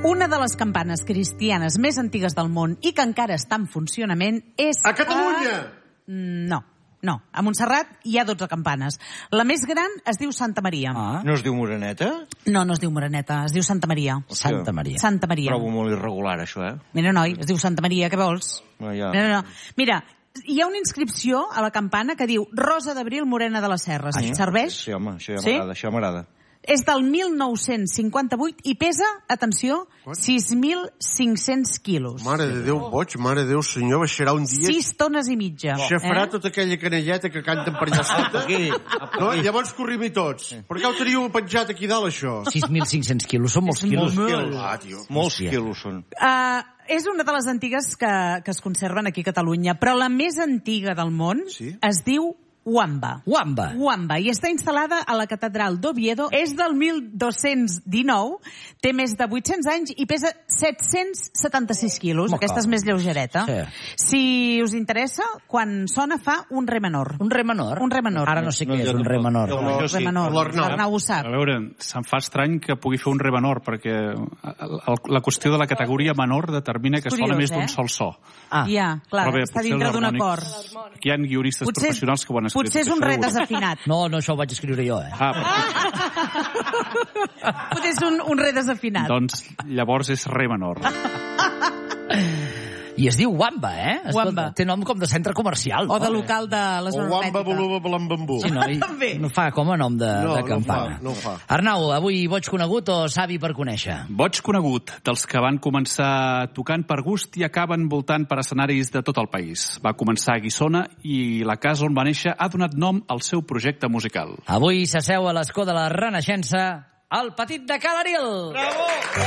Una de les campanes cristianes més antigues del món i que encara està en funcionament és... A Catalunya! No. A Montserrat hi ha 12 campanes. La més gran es diu Santa Maria. No es diu Moreneta? No es diu Moreneta, es diu Santa Maria. Santa Maria. Santa Maria. Trobo molt irregular, això, Mira, noi, es diu Santa Maria, què vols? No. Mira, hi ha una inscripció a la campana que diu Rosa d'Abril Morena de les Serres. Et serveix? Sí, home, això m'agrada. És del 1958 i pesa, atenció, 6.500 quilos. Mare de Déu boig, mare de Déu senyor, baixarà un dia... 6 tones i mitja. Xafarà tota aquella canelleta que canten per allà sota. No? Llavors corrim-hi tots. Per què ho teníeu penjat aquí dalt, això? 6.500 quilos, són molts quilos. Molts quilos són. És una de les antigues que es conserven aquí a Catalunya, però la més antiga del món es diu Wamba, i està instal·lada a la catedral d'Oviedo. És del 1219, té més de 800 anys i pesa 776 quilos. Aquesta és més lleugereta. Si us interessa, quan sona fa un re menor. Un re menor? Un re menor. Ara no sé què és un re menor. L'Arnau ho sap. A veure, se'm fa estrany que pugui fer un re menor, perquè la qüestió de la categoria menor determina que sona més d'un sol so. Ja, clar, està dintre d'un acord. Aquí hi ha guionistes professionals que ho han escrit. Potser és un re desafinat. No, això ho vaig escriure jo, Potser és un re desafinat. Doncs llavors és re menor. I es diu Wamba, Wamba. Té nom com de centre comercial. O de local de les O Wamba Boluba Blambambú. Sí, no fa com a nom de campana. No ho fa. Arnau, avui boig conegut o savi per conèixer? Boig conegut, dels que van començar tocant per gust i acaben voltant per escenaris de tot el país. Va començar a Guissona i la casa on va néixer ha donat nom al seu projecte musical. Avui s'asseu a l'escó de la Renaixença el Petit de Ca l'Ariel. Bravo!